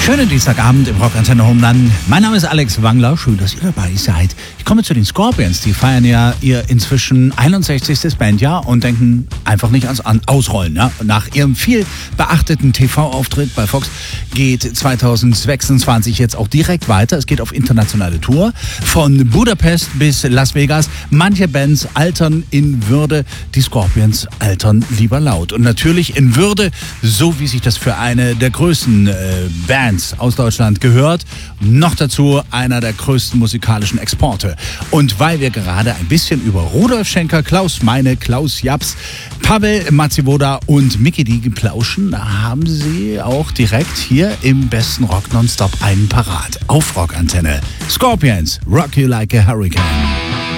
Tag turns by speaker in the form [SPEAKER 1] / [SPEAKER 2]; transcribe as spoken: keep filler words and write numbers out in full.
[SPEAKER 1] Schönen Dienstagabend im Rockantenne Homeland. Mein Name ist Alex Wangler. Schön, dass ihr dabei seid. Ich komme zu den Scorpions. Die feiern ja ihr inzwischen einundsechzigstes Bandjahr und denken einfach nicht ans an Ausrollen. Ja? Nach ihrem viel beachteten T V-Auftritt bei Fox geht zweitausendsechsundzwanzig jetzt auch direkt weiter. Es geht auf internationale Tour. Von Budapest bis Las Vegas. Manche Bands altern in Würde. Die Scorpions altern lieber laut. Und natürlich in Würde, so wie sich das für eine der größten äh, Bands aus Deutschland gehört. Noch dazu einer der größten musikalischen Exporte. Und weil wir gerade ein bisschen über Rudolf Schenker, Klaus Meine, Klaus Japs, Pavel Macivoda und Micky D geplauschen, da haben sie auch direkt hier im besten Rock Nonstop einen parat. Auf Rockantenne. Scorpions, Rock You Like a Hurricane.